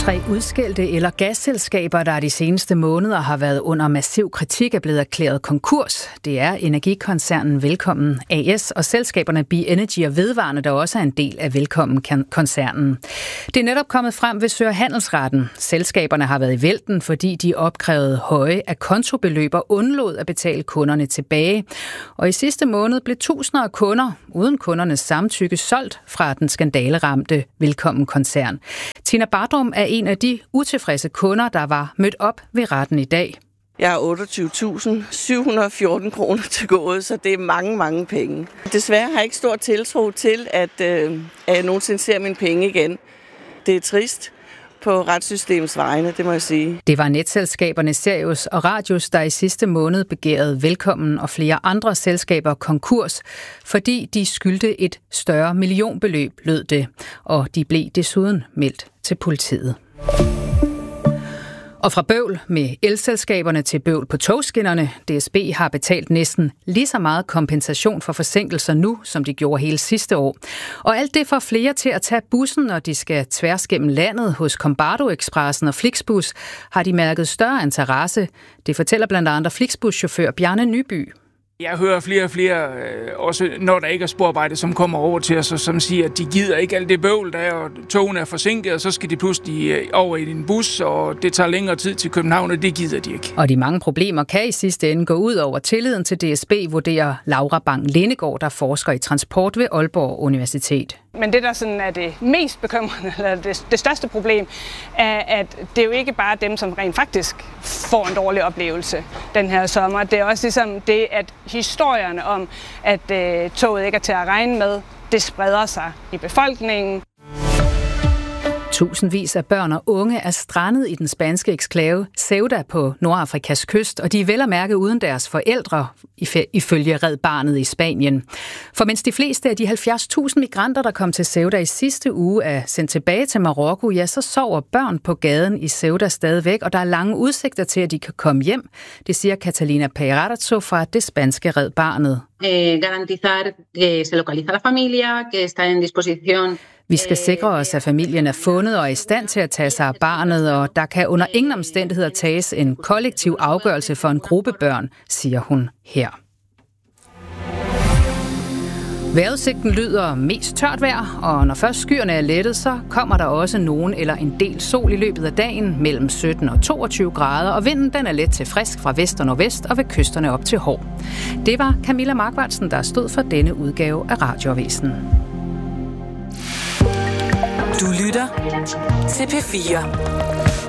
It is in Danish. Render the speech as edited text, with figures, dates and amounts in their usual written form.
3 udskældte el- og gasselskaber, der de seneste måneder har været under massiv kritik, er blevet erklæret konkurs. Det er energikoncernen Velkommen AS og selskaberne B-Energy og Vedvarende, der også er en del af Velkommen-koncernen. Det er netop kommet frem ved Sø- og Handelsretten. Selskaberne har været i vælten, fordi de opkrævede høje af kontobeløb og undlod at betale kunderne tilbage. Og i sidste måned blev tusinder af kunder, uden kundernes samtykke, solgt fra den skandaleramte Velkommen-koncern. Tina Bardrum er en af de utilfredse kunder, der var mødt op ved retten i dag. Jeg har 28.714 kroner til gode, så det er mange, mange penge. Desværre har jeg ikke stor tiltro til, at jeg nogensinde ser mine penge igen. Det er trist på retssystemets vegne, det må jeg sige. Det var netselskaberne Sirius og Radius, der i sidste måned begærede Velkommen og flere andre selskaber konkurs, fordi de skyldte et større millionbeløb, lød det, og de blev desuden meldt til politiet. Og fra bøvl med elselskaberne til bøvl på togskinnerne. DSB har betalt næsten lige så meget kompensation for forsinkelser nu, som de gjorde hele sidste år. Og alt det får flere til at tage bussen, når de skal tværs gennem landet. Hos Combardo Expressen og Flixbus har de mærket større interesse. Det fortæller blandt andet Flixbus-chauffør Bjarne Nyby. Jeg hører flere og flere, også når der ikke er sporarbejde, som kommer over til os, og som siger, at de gider ikke alt det bøvl, der er, og togene er forsinket, og så skal de pludselig over i en bus, og det tager længere tid til København, og det gider de ikke. Og de mange problemer kan i sidste ende gå ud over tilliden til DSB, vurderer Laura Bang-Lindegaard, der forsker i transport ved Aalborg Universitet. Men det, der sådan er det mest bekymrende, eller det største problem, er, at det er jo ikke bare dem, som rent faktisk får en dårlig oplevelse den her sommer. Det er også ligesom det, at historierne om, at toget ikke er til at regne med, det spreder sig i befolkningen. Tusindvis af børn og unge er strandet i den spanske eksklave Ceuta på Nordafrikas kyst, og de er vel at mærke uden deres forældre, ifølge Red Barnet i Spanien. For mens de fleste af de 70.000 migranter, der kom til Ceuta i sidste uge, er sendt tilbage til Marokko, ja, så sover børn på gaden i Ceuta stadigvæk, og der er lange udsigter til, at de kan komme hjem. Det siger Catalina Peirazo fra det spanske Red Barnet. Garantizar que se localiza la familia, que está en disposición. Vi skal sikre os, at familien er fundet og er i stand til at tage sig af barnet, og der kan under ingen omstændigheder tages en kollektiv afgørelse for en gruppe børn, siger hun her. Vejrudsigten lyder mest tørt vejr, og når først skyerne er lettet, så kommer der også nogen eller en del sol i løbet af dagen mellem 17 og 22 grader, og vinden den er let til frisk fra vest og nordvest og ved kysterne op til Hov. Det var Camilla Markvartsen, der stod for denne udgave af Radioavisen. Du lytter til P4.